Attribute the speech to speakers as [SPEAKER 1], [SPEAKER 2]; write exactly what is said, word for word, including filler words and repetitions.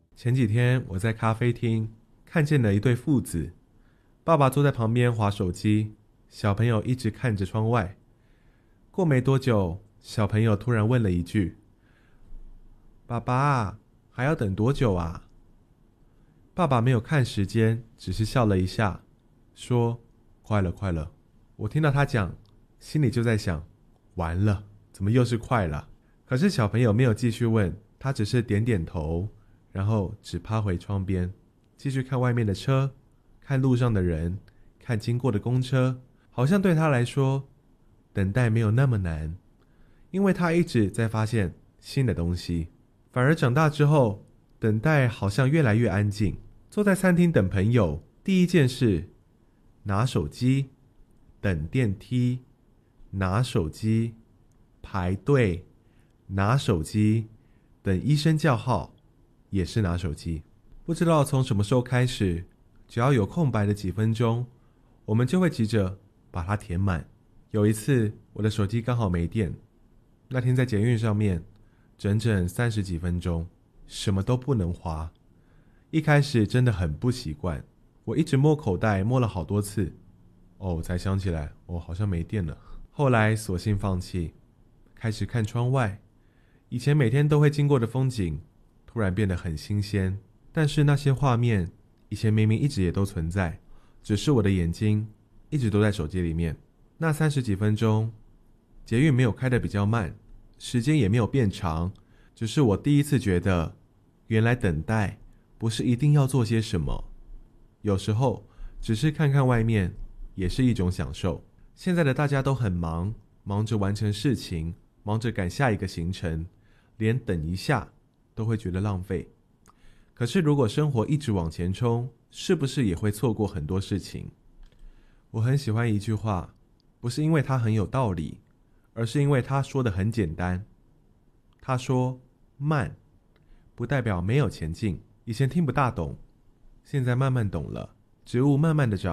[SPEAKER 1] 前几天我在咖啡厅看见了一对父子，爸爸坐在旁边滑手机，小朋友一直看着窗外。过没多久，小朋友突然问了一句：爸爸，还要等多久啊？爸爸没有看时间，只是笑了一下，说：快了快了。我听到他讲，心里就在想，完了，怎么又是快了？可是小朋友没有继续问，他只是点点头，然后只趴回窗边，继续看外面的车，看路上的人，看经过的公车，好像对他来说，等待没有那么难，因为他一直在发现新的东西。反而长大之后，等待好像越来越安静。坐在餐厅等朋友，第一件事，拿手机，等电梯，拿手机，排队，拿手机，等医生叫号，也是拿手机。不知道从什么时候开始，只要有空白的几分钟，我们就会急着把它填满。有一次，我的手机刚好没电，那天在捷运上面，整整三十几分钟，什么都不能滑。一开始真的很不习惯，我一直摸口袋，摸了好多次，哦，才想起来，哦，好像没电了。后来索性放弃，开始看窗外。以前每天都会经过的风景，突然变得很新鲜。但是那些画面，以前明明一直也都存在，只是我的眼睛一直都在手机里面。那三十几分钟，捷运没有开得比较慢，时间也没有变长，只是我第一次觉得，原来等待不是一定要做些什么，有时候只是看看外面也是一种享受。现在的大家都很忙，忙着完成事情，忙着赶下一个行程，连等一下都会觉得浪费。可是如果生活一直往前冲，是不是也会错过很多事情？我很喜欢一句话，不是因为它很有道理，而是因为他说的很简单。他说慢不代表没有前进。以前听不大懂，现在慢慢懂了。植物慢慢的长